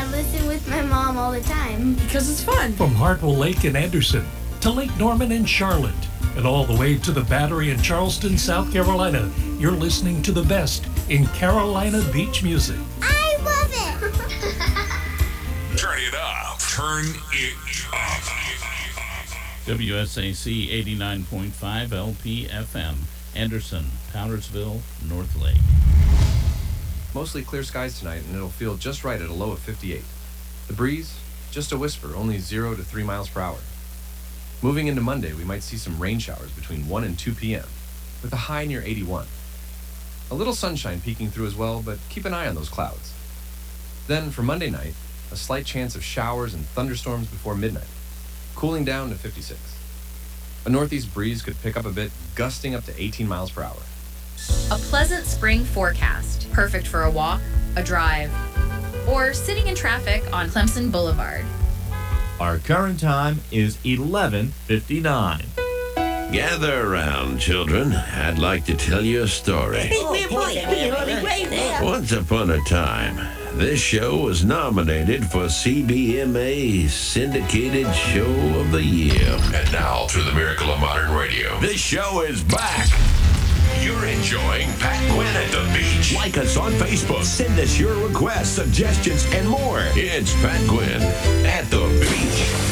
I listen with my mom all the time. Because it's fun. From Hartwell Lake in Anderson to Lake Norman in Charlotte and all the way to the Battery in Charleston, South Carolina, you're listening to the best in Carolina beach music. I love it. Turn it up. Turn it up. WSAC 89.5 LPFM, Anderson, Powdersville, North Lake. Mostly clear skies tonight, and it'll feel just right at a low of 58. The breeze, just a whisper, only 0 to 3 miles per hour. Moving into Monday, we might see some rain showers between 1 and 2 p.m., with a high near 81. A little sunshine peeking through as well, but keep an eye on those clouds. Then, for Monday night, a slight chance of showers and thunderstorms before midnight, cooling down to 56. A northeast breeze could pick up a bit, gusting up to 18 miles per hour. A pleasant spring forecast, perfect for a walk, a drive, or sitting in traffic on Clemson Boulevard. Our current time is 11:59. Gather around, children. I'd like to tell you a story. Once upon a time, this show was nominated for CBMA Syndicated Show of the Year. And now, through the miracle of modern radio, This show is back. you're enjoying Pat Quinn at the beach. Like us on Facebook. Send us your requests, suggestions, and more. It's Pat Quinn at the beach.